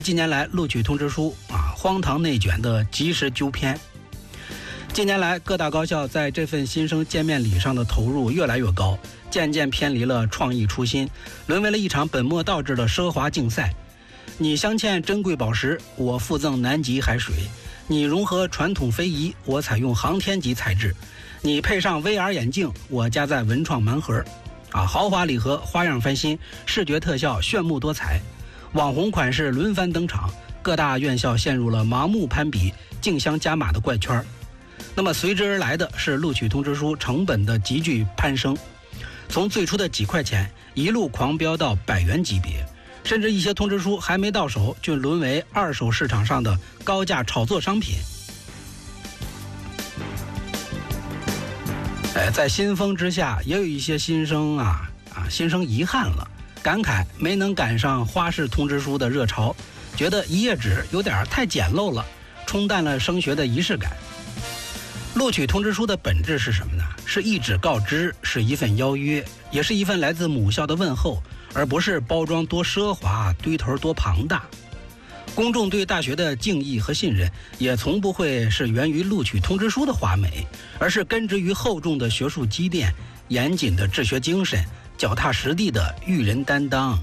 近年来录取通知书荒唐内卷的及时纠偏。近年来各大高校在这份新生见面礼上的投入越来越高，渐渐偏离了创意初心，沦为了一场本末倒置的奢华竞赛。你镶嵌珍贵宝石，我附赠南极海水；你融合传统非遗，我采用航天级材质；你配上 VR 眼镜，我加在文创盲盒。豪华礼盒花样翻新，视觉特效炫目多彩，网红款式轮番登场，各大院校陷入了盲目攀比、竞相加码的怪圈。那么随之而来的是录取通知书成本的急剧攀升，从最初的几块钱一路狂飙到100元级别，甚至一些通知书还没到手就沦为二手市场上的高价炒作商品。在新风之下，也有一些新生心生遗憾了，感慨没能赶上花式通知书的热潮，觉得一页纸有点太简陋了，冲淡了升学的仪式感。录取通知书的本质是什么呢？是一纸告知，是一份邀约，也是一份来自母校的问候，而不是包装多奢华，堆头多庞大。公众对大学的敬意和信任也从不会是源于录取通知书的华美，而是根植于厚重的学术积淀、严谨的治学精神、脚踏实地的育人担当。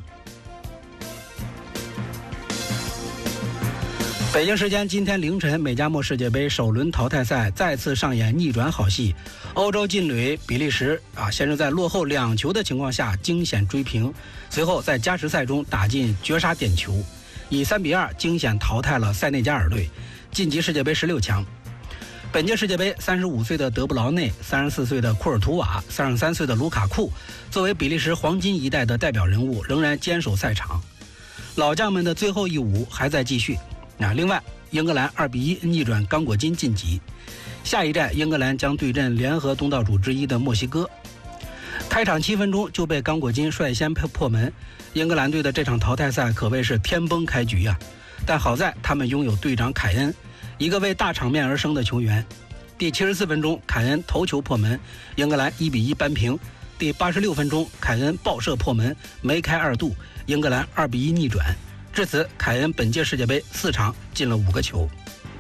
北京时间今天凌晨，美加墨世界杯首轮淘汰赛再次上演逆转好戏。欧洲劲旅比利时先是在落后2球的情况下惊险追平，随后在加时赛中打进绝杀点球，以3-2惊险淘汰了塞内加尔队，晋级世界杯16强。本届世界杯35岁的德布劳内、34岁的库尔图瓦、33岁的卢卡库作为比利时黄金一代的代表人物仍然坚守赛场，老将们的最后一舞还在继续。另外英格兰2-1逆转刚果金晋级，下一站英格兰将对阵联合东道主之一的墨西哥。开场7分钟就被刚果金率先破门，英格兰队的这场淘汰赛可谓是天崩开局但好在他们拥有队长凯恩，一个为大场面而生的球员。第74分钟凯恩头球破门，英格兰1-1扳平。第86分钟凯恩爆射破门，梅开2度，英格兰2-1逆转。至此凯恩本届世界杯4场进了5个球。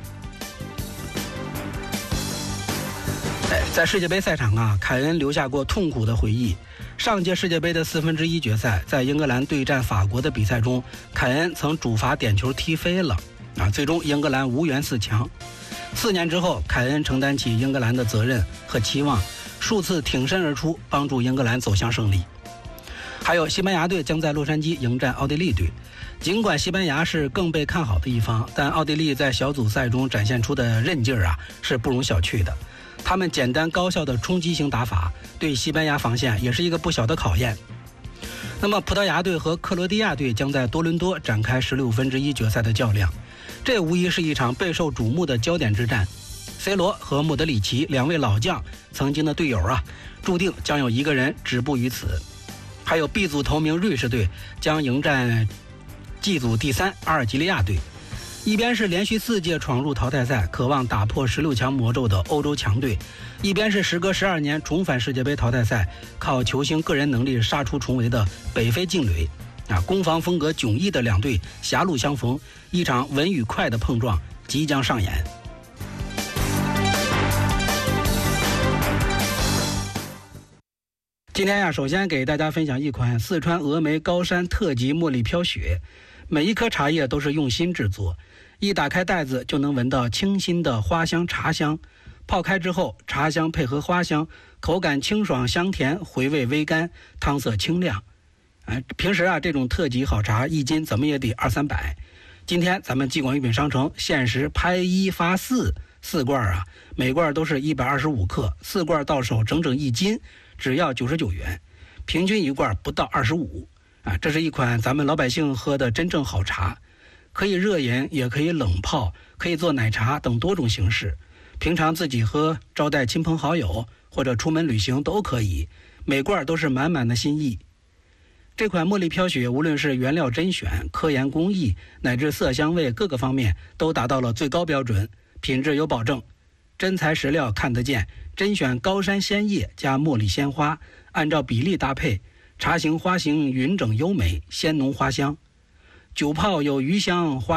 在世界杯赛场凯恩留下过痛苦的回忆。上届世界杯的1/4决赛，在英格兰对战法国的比赛中，凯恩曾主罚点球踢飞了最终英格兰无缘4强。4年之后，凯恩承担起英格兰的责任和期望，数次挺身而出，帮助英格兰走向胜利。还有西班牙队将在洛杉矶迎战奥地利队。尽管西班牙是更被看好的一方，但奥地利在小组赛中展现出的韧劲是不容小觑的。他们简单高效的冲击型打法对西班牙防线也是一个不小的考验。那么葡萄牙队和克罗地亚队将在多伦多展开16分之一决赛的较量，这无疑是一场备受瞩目的焦点之战。C 罗和莫德里奇2位老将曾经的队友注定将有一个人止步于此。还有 B 组头名瑞士队将迎战G 组第3阿尔及利亚队。一边是连续4届闯入淘汰赛，渴望打破16强魔咒的欧洲强队，一边是时隔12年重返世界杯淘汰赛，靠球星个人能力杀出重围的北非劲旅。攻防风格迥异的2队狭路相逢，一场稳与快的碰撞即将上演。今天首先给大家分享一款四川峨眉高山特级茉莉飘雪，每一颗茶叶都是用心制作，一打开袋子就能闻到清新的花香茶香，泡开之后茶香配合花香，口感清爽香甜，回味微甘，汤色清亮。平时这种特级好茶1斤怎么也得200-300，今天咱们济广御品商城限时拍1发4罐每罐都是125克，4罐到手整整1斤，只要99元，平均一罐不到25。这是一款咱们老百姓喝的真正好茶，可以热饮，也可以冷泡，可以做奶茶等多种形式。平常自己喝，招待亲朋好友，或者出门旅行都可以。每罐都是满满的心意。这款茉莉飘雪无论是原料甄选、科研工艺，乃至色香味各个方面都达到了最高标准，品质有保证。真材实料看得见，甄选高山鲜叶加茉莉鲜花，按照比例搭配，茶型花型匀整优美，鲜浓花香。 酒泡有余香，花